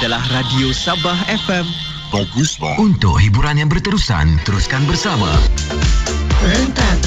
adalah Radio Sabah FM. Bagus, Pak. Untuk hiburan yang berterusan, teruskan bersama Rentak